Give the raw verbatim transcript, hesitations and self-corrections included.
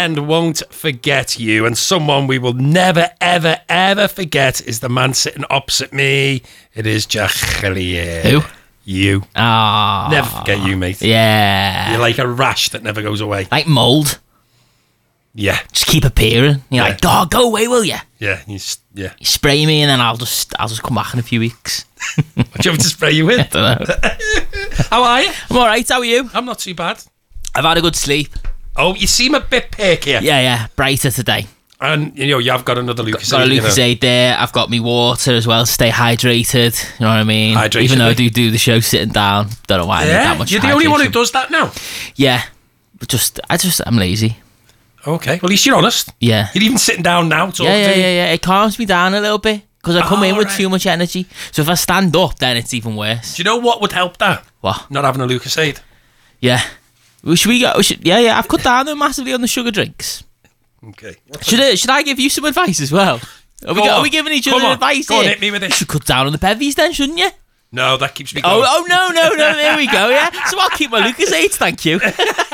weekend won't forget you, and someone we will never, ever, ever forget is the man sitting opposite me. It is Jack Hillier. Who? You. Ah, Never forget you, mate. Yeah. You're like a rash that never goes away. Like mould. Yeah. Just keep appearing. You're Yeah. like, dog, go away, will you? Yeah. You s- yeah. You spray me and then I'll just I'll just come back in a few weeks. What do you want me to spray you with? I don't know. How are you? I'm alright, how are you? I'm not too bad. I've had a good sleep. Oh, you seem a bit perkier. Yeah, yeah. Brighter today. And, you know, you have got another Lucas. Got a Lucasade there. I've got me water as well to stay hydrated. You know what I mean? Hydration, Even though I mate. do do the show sitting down. Don't know why I need Yeah, that much you're the only one who hydration. does that now. Yeah. But just, I just, I'm lazy. Okay, well, at least you're honest. Yeah. You're even sitting down now talking Yeah, yeah, to yeah, yeah. It calms me down a little bit. Because I come Oh, in with right. too much energy. So if I stand up, then it's even worse. Do you know what would help that? What? Not having a Lucasade. Yeah. Well, should we go? Should, yeah, yeah. I've cut down there massively on the sugar drinks. Okay. Should I, should I give you some advice as well? Are we, Go go, are on. we giving each Come other on. advice Go on, here? hit me with it. You should cut down on the bevies then, shouldn't you? No, that keeps me going. Oh, oh no, no, no. There we go. Yeah. So I'll keep my Lucasades. Thank you.